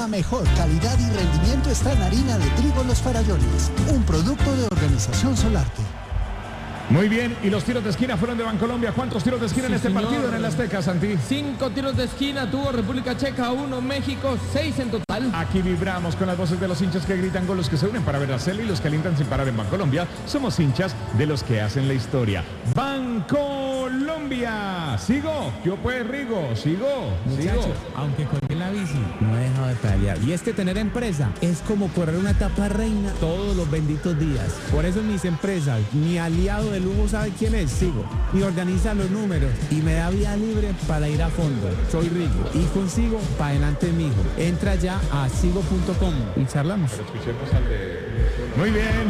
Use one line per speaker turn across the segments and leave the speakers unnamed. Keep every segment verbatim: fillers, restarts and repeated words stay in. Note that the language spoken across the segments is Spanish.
La mejor calidad y rendimiento está en harina de trigo Los Farallones, un producto de Organización Solarte.
Muy bien, y los tiros de esquina fueron de Bancolombia. ¿Cuántos tiros de esquina sí, en este señor. partido en el Azteca, Santi?
Cinco tiros de esquina tuvo República Checa, uno México, seis en total.
Aquí vibramos con las voces de los hinchas que gritan con los que se unen para ver la Cele y los que alientan sin parar en Bancolombia. Somos hinchas de los que hacen la historia. Bancolombia. Sigo, yo pues Rigo, sigo,
Muchachos,
sigo.
Aunque colgué la bici, no he dejado de pedalear. Y es que tener empresa es como correr una etapa reina todos los benditos días. Por eso mis empresas, mi aliado de lujo sabe quién es, Sigo. Y organiza los números y me da vía libre para ir a fondo. Soy Rigo y consigo para adelante mijo. Entra ya a sigo punto com y charlamos.
Muy bien.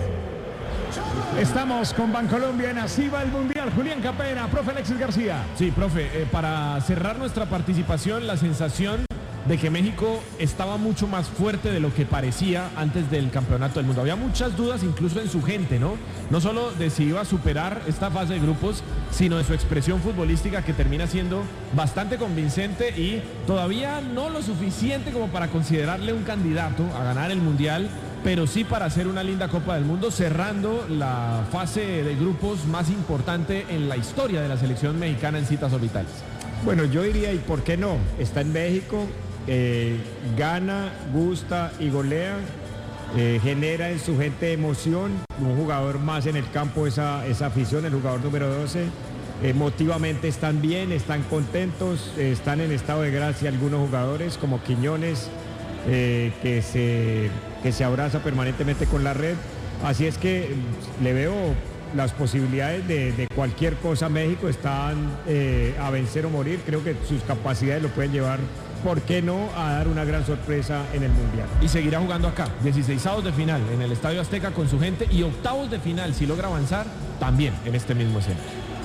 Estamos con Bancolombia en Así va el Mundial. Julián Capena, profe Alexis García.
Sí, profe, eh, para cerrar nuestra participación, la sensación de que México estaba mucho más fuerte de lo que parecía antes del Campeonato del Mundo. Había muchas dudas incluso en su gente, ¿no? No solo de si iba a superar esta fase de grupos, sino de su expresión futbolística que termina siendo bastante convincente y todavía no lo suficiente como para considerarle un candidato a ganar el Mundial, pero sí para hacer una linda Copa del Mundo, cerrando la fase de grupos más importante en la historia de la selección mexicana en citas orbitales.
Bueno, yo diría, ¿y por qué no? Está en México, eh, gana, gusta y golea, eh, genera en su gente emoción, un jugador más en el campo, esa, esa afición, el jugador número doce, emotivamente están bien, están contentos, eh, están en estado de gracia algunos jugadores como Quiñones, eh, que, se, que se abraza permanentemente con la red, así es que le veo las posibilidades de, de cualquier cosa. México están eh, a vencer o morir. Creo que sus capacidades lo pueden llevar, ¿por qué no?, a dar una gran sorpresa en el Mundial.
Y seguirá jugando acá, dieciseisavos de final en el Estadio Azteca con su gente y octavos de final, si logra avanzar, también en este mismo escenario.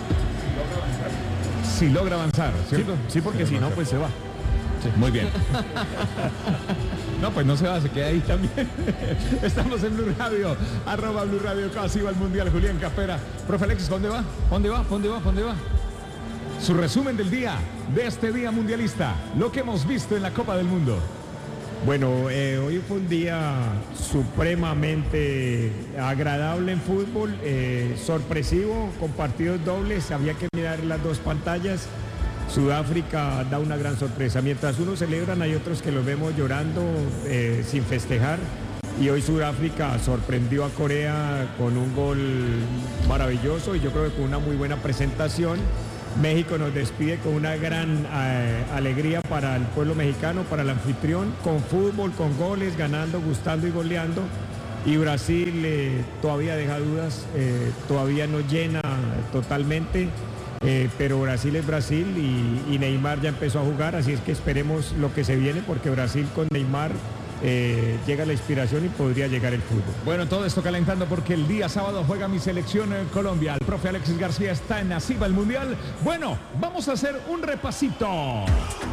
Si logra avanzar, ¿cierto?
Sí, sí, porque si no, pues se va.
Sí. Muy bien. No, pues no se va, se queda ahí también. Estamos en Blue Radio, arroba Blue Radio, casi va al Mundial, Julián Capera. Profe Alexis, ¿dónde va? ¿Dónde va? ¿Dónde va? ¿Dónde va? Su resumen del día, de este día mundialista, lo que hemos visto en la Copa del Mundo.
Bueno, eh, hoy fue un día supremamente agradable en fútbol, eh, sorpresivo, con partidos dobles, había que mirar las dos pantallas. Sudáfrica da una gran sorpresa. Mientras unos celebran, hay otros que los vemos llorando, eh, sin festejar. Y hoy Sudáfrica sorprendió a Corea con un gol maravilloso y yo creo que con una muy buena presentación. México nos despide con una gran eh, alegría para el pueblo mexicano, para el anfitrión, con fútbol, con goles, ganando, gustando y goleando. Y Brasil eh, todavía deja dudas, eh, todavía no llena totalmente. Eh, pero Brasil es Brasil y, y Neymar ya empezó a jugar, así es que esperemos lo que se viene, porque Brasil con Neymar eh, llega la inspiración y podría llegar el fútbol.
Bueno, todo esto calentando porque el día sábado juega mi selección en Colombia. El profe Alexis García está en Así va el Mundial. Bueno, vamos a hacer un repasito.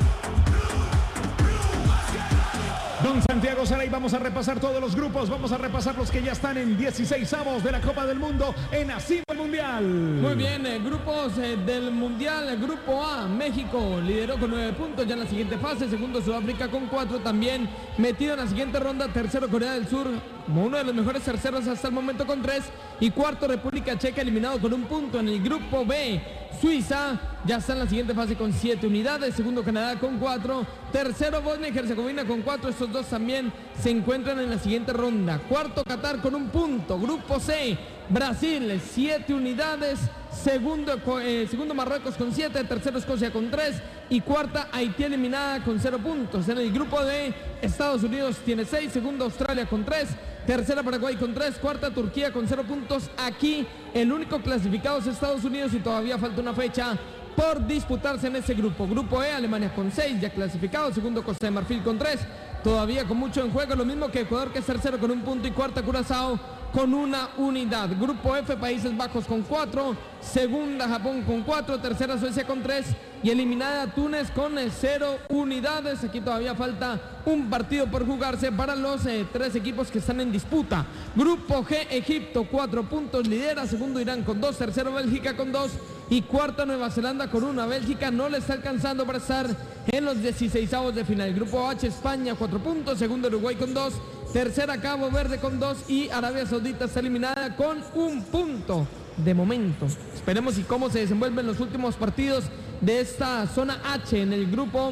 Don Santiago Saray, vamos a repasar todos los grupos, vamos a repasar los que ya están en dieciseisavos de la Copa del Mundo en Así va el Mundial.
Muy bien, eh, grupos eh, del Mundial, el grupo A, México lideró con nueve puntos ya en la siguiente fase, segundo Sudáfrica con cuatro, también metido en la siguiente ronda, tercero Corea del Sur, como uno de los mejores terceros hasta el momento con tres, y cuarto República Checa eliminado con un punto. En el grupo B, Suiza ya está en la siguiente fase con siete unidades, segundo Canadá con cuatro, tercero Bosnia y Herzegovina con cuatro, estos dos también se encuentran en la siguiente ronda, cuarto Qatar con un punto, grupo C, Brasil siete unidades, segundo, eh, segundo Marruecos con siete, tercero Escocia con tres y cuarta Haití eliminada con cero puntos. En el grupo D, Estados Unidos tiene seis, segundo Australia con tres, tercera Paraguay con tres, cuarta Turquía con cero puntos. Aquí el único clasificado es Estados Unidos y todavía falta una fecha por disputarse en ese grupo. Grupo E, Alemania con seis, ya clasificado, segundo Costa de Marfil con tres, todavía con mucho en juego, lo mismo que Ecuador, que es tercero con un punto, y cuarta Curazao con una unidad. Grupo F, Países Bajos con cuatro, segunda Japón con cuatro, tercera Suecia con tres y eliminada Túnez con cero unidades. Aquí todavía falta un partido por jugarse para los eh, tres equipos que están en disputa. Grupo G, Egipto cuatro puntos, lidera, segundo Irán con dos, tercero Bélgica con dos y cuarta Nueva Zelanda con una. Bélgica no le está alcanzando para estar en los dieciseisavos de final. Grupo H, España, cuatro puntos. Segundo, Uruguay con dos. Tercera, Cabo Verde con dos. Y Arabia Saudita está eliminada con un punto de momento. Esperemos y cómo se desenvuelven los últimos partidos de esta zona H en el grupo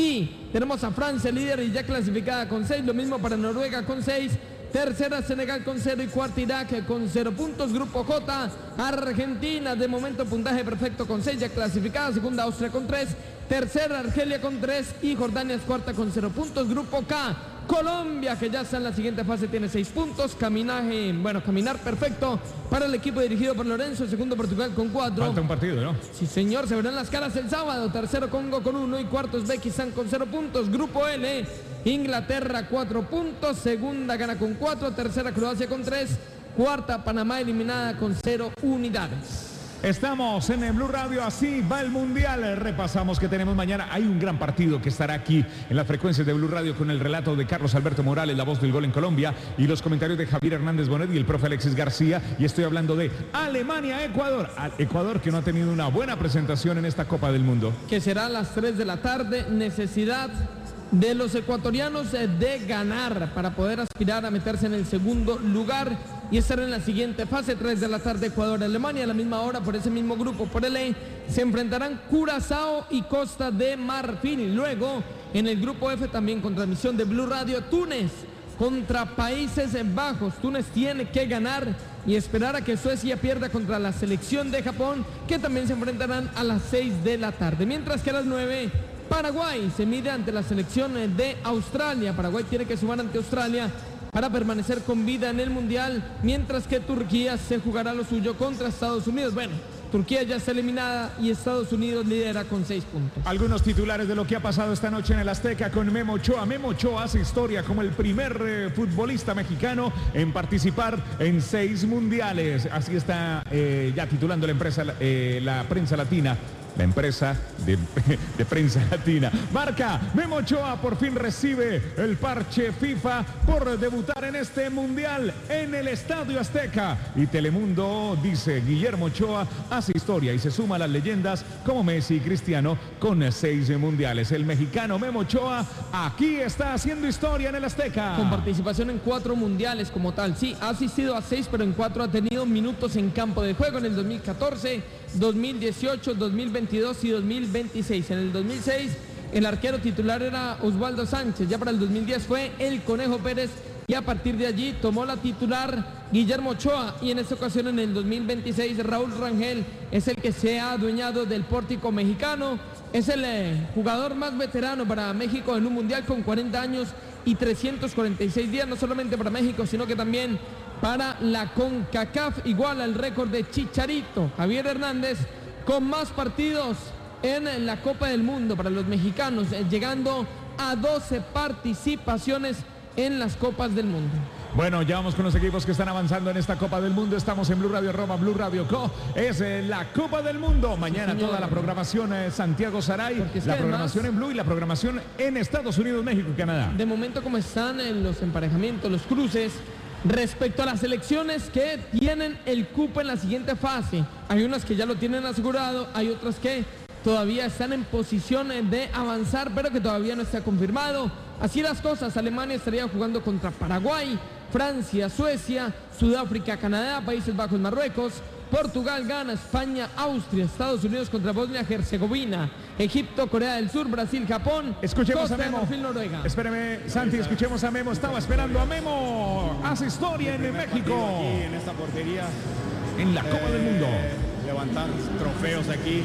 I. Tenemos a Francia líder y ya clasificada con seis. Lo mismo para Noruega con seis. Tercera, Senegal con cero y cuarta, Irak con cero puntos. Grupo J, Argentina de momento puntaje perfecto con seis, ya clasificada. Segunda, Austria con tres. Tercera, Argelia con tres y Jordania es cuarta con cero puntos. Grupo K, Colombia, que ya está en la siguiente fase, tiene seis puntos. Caminaje, bueno, caminar perfecto para el equipo dirigido por Lorenzo. Segundo, Portugal con cuatro.
Falta un partido, ¿no?
Sí, señor, se verán las caras el sábado. Tercero, Congo con uno y cuarto, Uzbekistán con cero puntos. Grupo L, Inglaterra cuatro puntos. Segunda, Ghana con cuatro. Tercera, Croacia con tres. Cuarta, Panamá eliminada con cero unidades.
Estamos en el Blue Radio, así va el Mundial. Repasamos que tenemos mañana. Hay un gran partido que estará aquí en las frecuencias de Blue Radio con el relato de Carlos Alberto Morales, la voz del gol en Colombia, y los comentarios de Javier Hernández Bonet y el profe Alexis García. Y estoy hablando de Alemania-Ecuador. Ecuador que no ha tenido una buena presentación en esta Copa del Mundo.
Que será a las tres de la tarde. Necesidad de los ecuatorianos de ganar para poder aspirar a meterse en el segundo lugar y estar en la siguiente fase. Tres de la tarde, Ecuador-Alemania. A la misma hora, por ese mismo grupo, por el E, se enfrentarán Curazao y Costa de Marfil. Y luego, en el grupo F, también con transmisión de Blue Radio, Túnez contra Países Bajos. Túnez tiene que ganar y esperar a que Suecia pierda contra la selección de Japón, que también se enfrentarán a las seis de la tarde. Mientras que a las nueve, Paraguay se mide ante la selección de Australia. Paraguay tiene que sumar ante Australia para permanecer con vida en el Mundial, mientras que Turquía se jugará lo suyo contra Estados Unidos. Bueno, Turquía ya está eliminada y Estados Unidos lidera con seis puntos.
Algunos titulares de lo que ha pasado esta noche en el Azteca con Memo Ochoa. Memo Ochoa hace historia como el primer eh, futbolista mexicano en participar en seis mundiales. Así está eh, ya titulando la empresa, eh, la prensa latina. La empresa de, de prensa latina. Marca, Memo Ochoa por fin recibe el parche FIFA por debutar en este mundial en el Estadio Azteca. Y Telemundo dice, Guillermo Ochoa hace historia y se suma a las leyendas como Messi y Cristiano con seis mundiales. El mexicano Memo Ochoa aquí está haciendo historia en el Azteca.
Con participación en cuatro mundiales como tal. Sí, ha asistido a seis, pero en cuatro ha tenido minutos en campo de juego. En el dos mil catorce, dos mil dieciocho, dos mil veintidós y dos mil veintiséis. En el dos mil seis el arquero titular era Osvaldo Sánchez. Ya para el dos mil diez fue el Conejo Pérez y a partir de allí tomó la titular Guillermo Ochoa. Y en esta ocasión, en el dos mil veintiséis, Raúl Rangel es el que se ha adueñado del pórtico mexicano. Es el eh, jugador más veterano para México en un mundial con cuarenta años y trescientos cuarenta y seis días, no solamente para México, sino que también para la CONCACAF. Igual al récord de Chicharito, Javier Hernández, con más partidos en la Copa del Mundo para los mexicanos, llegando a doce participaciones en las Copas del Mundo.
Bueno, ya vamos con los equipos que están avanzando en esta Copa del Mundo. Estamos en Blue Radio, arroba Blue Radio Co. Es eh, la Copa del Mundo. Mañana sí, toda la programación eh, Santiago Saray, es la programación además, en Blue y la programación en Estados Unidos, México y Canadá.
De momento, como están en los emparejamientos, los cruces, respecto a las selecciones que tienen el cupo en la siguiente fase, hay unas que ya lo tienen asegurado, hay otras que todavía están en posición de avanzar, pero que todavía no está confirmado. Así las cosas, Alemania estaría jugando contra Paraguay, Francia, Suecia, Sudáfrica, Canadá, Países Bajos, Marruecos, Portugal, Ghana, España, Austria, Estados Unidos contra Bosnia-Herzegovina, Egipto, Corea del Sur, Brasil, Japón,
escuchemos
Costa
a Memo.
de Marfil, Noruega.
Espéreme, Santi, escuchemos a Memo. Estaba esperando a Memo. Hace historia en México.
Aquí en esta portería.
En la Copa eh, del Mundo.
Levantar trofeos aquí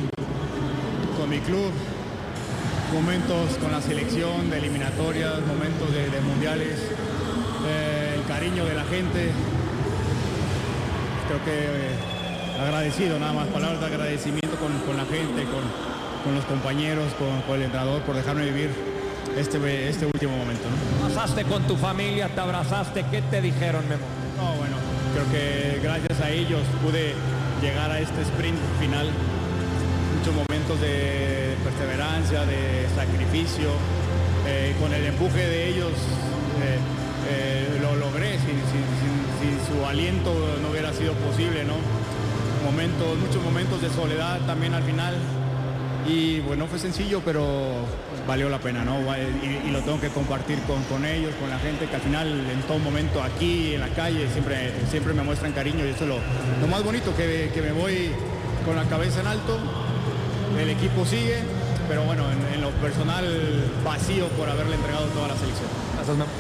con mi club. Momentos con la selección de eliminatorias, momentos de, de mundiales. Eh, el cariño de la gente. Creo que eh, agradecido, nada más, palabras de agradecimiento con, con la gente, con, con los compañeros, con, con el entrenador por dejarme vivir este, este último momento, ¿no?
Pasaste con tu familia, te abrazaste, ¿qué te dijeron, Memo?
No, bueno, creo que gracias a ellos pude llegar a este sprint final. Muchos momentos de perseverancia, de sacrificio, eh, con el empuje de ellos eh, eh, lo logré. Sin, sin, sin, sin su aliento no hubiera sido posible, ¿no? Momentos, muchos momentos de soledad también al final. Y bueno, fue sencillo, pero valió la pena, ¿no? Y, y lo tengo que compartir con, con ellos, con la gente, que al final en todo momento aquí, en la calle, siempre, siempre me muestran cariño y eso es lo, lo más bonito, que, que me voy con la cabeza en alto, el equipo sigue, pero bueno, en, en lo personal vacío por haberle entregado toda la selección.
Gracias, Memo.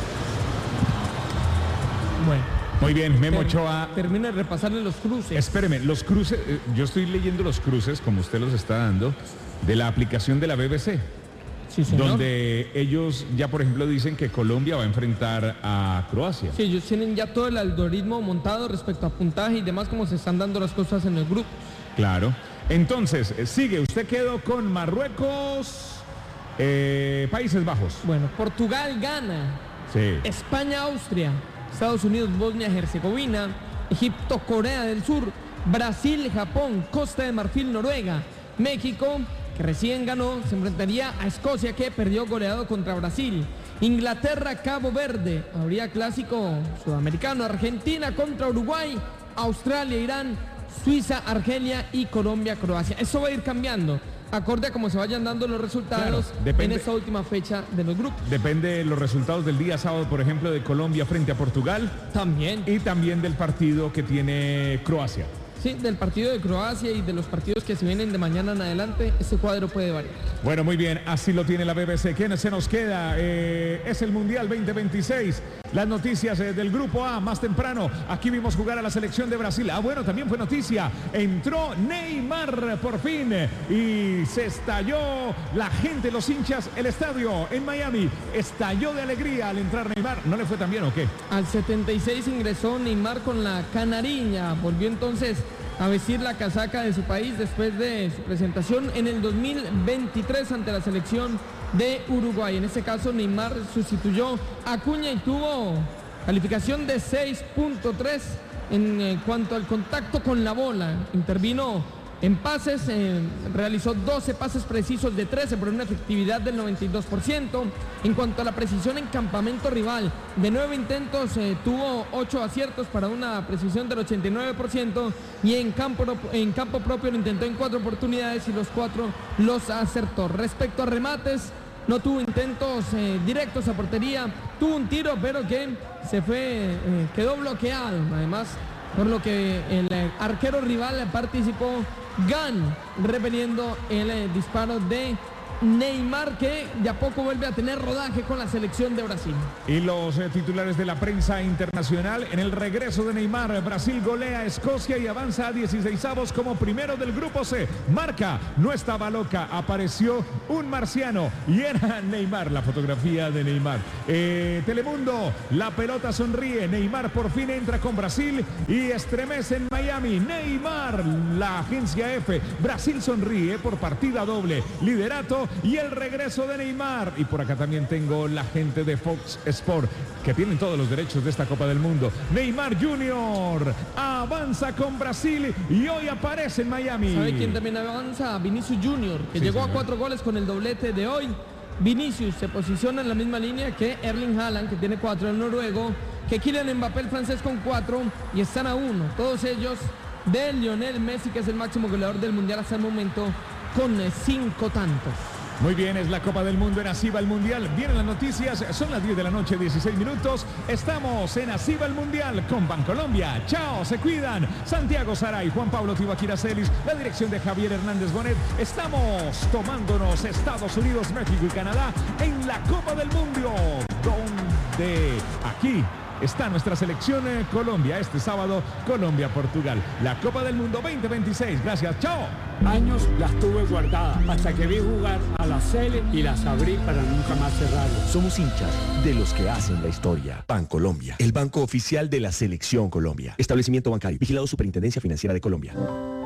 Bueno.
Muy bien, Memo
Ter-
Ochoa.
Termina de repasarle los cruces.
Espéreme, los cruces, eh, yo estoy leyendo los cruces, como usted los está dando, de la aplicación de la B B C.
Sí, señor.
Donde ellos ya, por ejemplo, dicen que Colombia va a enfrentar a Croacia.
Sí, ellos tienen ya todo el algoritmo montado respecto a puntaje y demás, como se están dando las cosas en el grupo.
Claro. Entonces, eh, sigue, usted quedó con Marruecos, eh, Países Bajos.
Bueno, Portugal gana.
Sí.
España, Austria. Estados Unidos, Bosnia, Herzegovina. Egipto, Corea del Sur. Brasil, Japón. Costa de Marfil, Noruega. México, que recién ganó, se enfrentaría a Escocia, que perdió goleado contra Brasil. Inglaterra, Cabo Verde. Habría clásico sudamericano. Argentina contra Uruguay. Australia, Irán. Suiza, Argelia y Colombia, Croacia. Eso va a ir cambiando acorde a cómo se vayan dando los resultados,
claro, depende,
en esta última fecha de los grupos.
Depende de los resultados del día sábado, por ejemplo, de Colombia frente a Portugal.
También.
Y también del partido que tiene Croacia.
Sí, del partido de Croacia y de los partidos que se vienen de mañana en adelante, ese cuadro puede variar.
Bueno, muy bien, así lo tiene la B B C. ¿Quién se nos queda? Eh, es el Mundial veinte veintiséis. Las noticias eh, del Grupo A más temprano. Aquí vimos jugar a la selección de Brasil. Ah, bueno, también fue noticia. Entró Neymar por fin y se estalló la gente, los hinchas, el estadio en Miami. Estalló de alegría al entrar Neymar. ¿No le fue tan bien o qué?
Al setenta y seis ingresó Neymar con la canariña. Volvió entonces a vestir la casaca de su país después de su presentación en el dos mil veintitrés ante la selección de Uruguay. En este caso Neymar sustituyó a Acuña y tuvo calificación de seis punto tres en eh, cuanto al contacto con la bola. Intervino en pases, eh, realizó doce pases precisos de trece por una efectividad del noventa y dos por ciento. En cuanto a la precisión en campamento rival, de nueve intentos eh, tuvo ocho aciertos para una precisión del ochenta y nueve por ciento y en campo, en campo propio lo intentó en cuatro oportunidades y los cuatro los acertó. Respecto a remates, no tuvo intentos eh, directos a portería, tuvo un tiro pero que se fue, eh, quedó bloqueado. Además, por lo que el eh, arquero rival participó, Gan, repeliendo el eh, disparo de Neymar, que de a poco vuelve a tener rodaje con la selección de Brasil.
Y los eh, titulares de la prensa internacional: en el regreso de Neymar, Brasil golea a Escocia y avanza a dieciseisavos como primero del grupo C. Marca, no estaba loca, apareció un marciano y era Neymar. La fotografía de Neymar. Eh, Telemundo, la pelota sonríe, Neymar por fin entra con Brasil y estremece en Miami. Neymar, la agencia F, Brasil sonríe por partida doble, liderato y el regreso de Neymar. Y por acá también tengo la gente de Fox Sport, que tienen todos los derechos de esta Copa del Mundo. Neymar junior avanza con Brasil y hoy aparece en Miami.
¿Sabe quién también avanza? Vinicius junior, que
Sí,
llegó
señor.
a cuatro goles con el doblete de hoy. Vinicius se posiciona en la misma línea que Erling Haaland, que tiene cuatro, el noruego, que Kylian Mbappé, el francés, con cuatro, y están a uno, todos ellos de Lionel Messi, que es el máximo goleador del Mundial hasta el momento, con eh, cinco tantos.
Muy bien, es la Copa del Mundo en Así va el Mundial. Vienen las noticias, son las diez de la noche, dieciséis minutos. Estamos en Así va el Mundial con Bancolombia. Chao, se cuidan. Santiago Saray, Juan Pablo Tibaquira Celis, la dirección de Javier Hernández Bonet. Estamos tomándonos Estados Unidos, México y Canadá en la Copa del Mundo, donde aquí está nuestra selección eh, Colombia. Este sábado, Colombia-Portugal. La Copa del Mundo veinte veintiséis. Gracias, chao.
Años las tuve guardadas hasta que vi jugar a la Cele y las abrí para nunca más cerrarlas.
Somos hinchas de los que hacen la historia. Bancolombia, el banco oficial de la Selección Colombia. Establecimiento bancario, vigilado Superintendencia Financiera de Colombia.